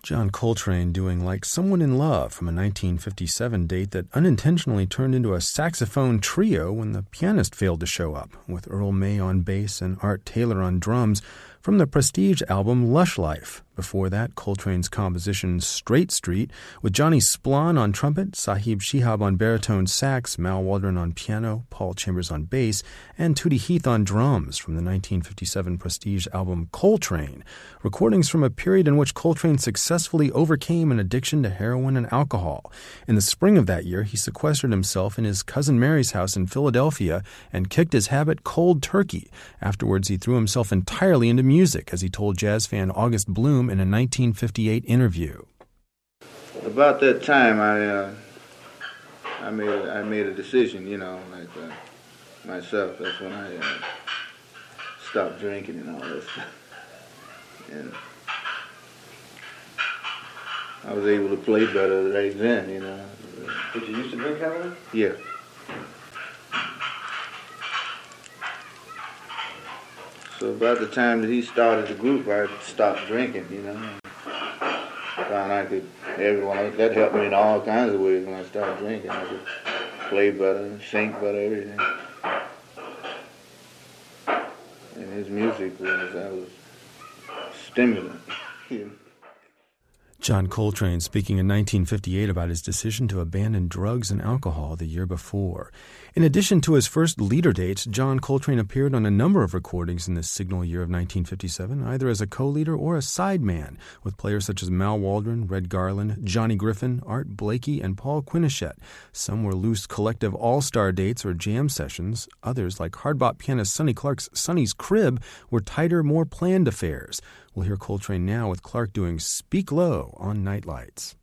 John Coltrane doing Like Someone in Love from a 1957 date that unintentionally turned into a saxophone trio when the pianist failed to show up, with Earl May on bass and Art Taylor on drums, from the Prestige album Lush Life. Before that, Coltrane's composition Straight Street, with Johnny Splon on trumpet, Sahib Shihab on baritone sax, Mal Waldron on piano, Paul Chambers on bass, and Tootie Heath on drums from the 1957 Prestige album Coltrane, recordings from a period in which Coltrane successfully overcame an addiction to heroin and alcohol. In the spring of that year, he sequestered himself in his cousin Mary's house in Philadelphia and kicked his habit cold turkey. Afterwards, he threw himself entirely into music, as he told jazz fan August Bloom in a 1958 interview. About that time, I made a decision, myself. That's when I stopped drinking and all this stuff. And I was able to play better right then, Did you used to drink heavily? Yeah. So about the time that he started the group, I stopped drinking, Found that helped me in all kinds of ways when I started drinking. I could play better, sing better, everything. And his music was stimulant. John Coltrane speaking in 1958 about his decision to abandon drugs and alcohol the year before. In addition to his first leader dates, John Coltrane appeared on a number of recordings in the signal year of 1957, either as a co-leader or a sideman, with players such as Mal Waldron, Red Garland, Johnny Griffin, Art Blakey, and Paul Quinichette. Some were loose collective all-star dates or jam sessions. Others, like hard-bop pianist Sonny Clark's Sonny's Crib, were tighter, more planned affairs. We'll hear Coltrane now with Clark doing Speak Low on Night Lights.